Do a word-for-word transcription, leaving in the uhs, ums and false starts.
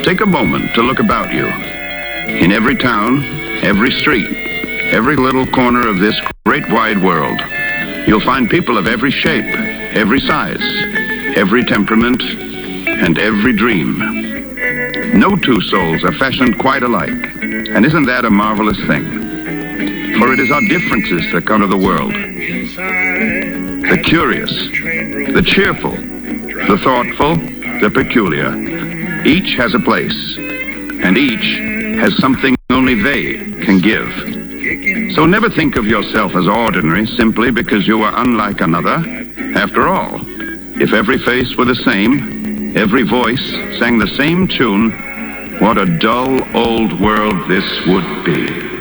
Take a moment to look about you. In every town, every street, every little corner of this great wide world, you'll find people of every shape, every size, every temperament, and every dream. No two souls are fashioned quite alike, and isn't that a marvelous thing? For it is our differences that come to the world. The curious, the cheerful, the thoughtful, the peculiar. Each has a place, and each has something only they can give. So never think of yourself as ordinary simply because you are unlike another. After all, if every face were the same, every voice sang the same tune, what a dull old world this would be.